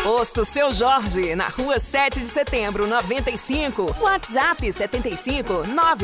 Posto Seu Jorge, na rua 7 de setembro, 95. WhatsApp 75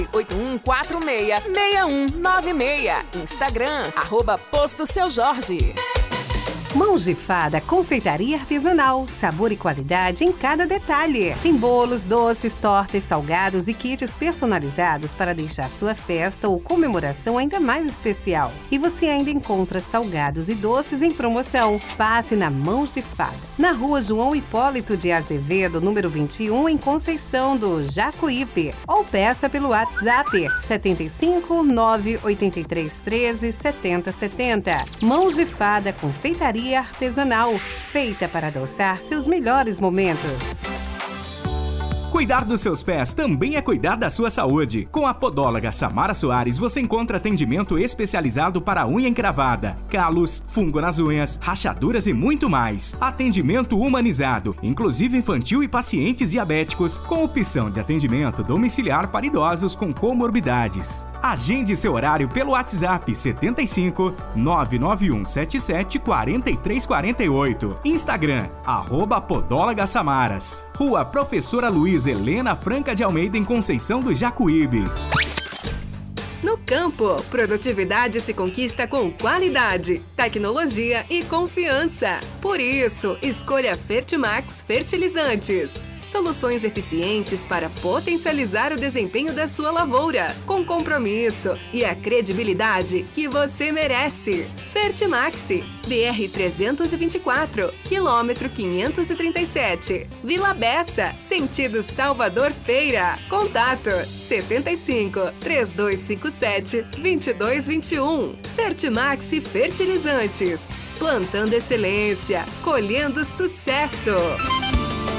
98146 6196. Instagram, @Posto Seu Jorge. Mãos de Fada, confeitaria artesanal. Sabor e qualidade em cada detalhe. Tem bolos, doces, tortas, salgados e kits personalizados para deixar sua festa ou comemoração ainda mais especial. E você ainda encontra salgados e doces em promoção. Passe na Mãos de Fada, na rua João Hipólito de Azevedo, número 21, em Conceição do Jacuípe. Ou peça pelo WhatsApp 75 983 13 70 70. Mãos de Fada, confeitaria artesanal, feita para adoçar seus melhores momentos. Cuidar dos seus pés também é cuidar da sua saúde. Com a podóloga Samara Soares, você encontra atendimento especializado para unha encravada, calos, fungo nas unhas, rachaduras e muito mais. Atendimento humanizado, inclusive infantil e pacientes diabéticos, com opção de atendimento domiciliar para idosos com comorbidades. Agende seu horário pelo WhatsApp 75 99177 4348. Instagram, @Podóloga Samaras. Rua Professora Luiz Helena Franca de Almeida, em Conceição do Jacuíbe. No campo, produtividade se conquista com qualidade, tecnologia e confiança. Por isso, escolha Fertimax Fertilizantes. Soluções eficientes para potencializar o desempenho da sua lavoura, com compromisso e a credibilidade que você merece. Fertimax, BR 324, quilômetro 537, Vila Bessa, sentido Salvador Feira. Contato 75 3257 2221. Fertimax Fertilizantes. Plantando excelência, colhendo sucesso.